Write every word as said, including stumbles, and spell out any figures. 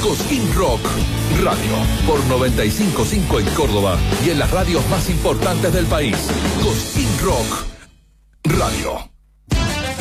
Cosquín Rock Radio por noventa y cinco punto cinco en Córdoba y en las radios más importantes del país. Cosquín Rock.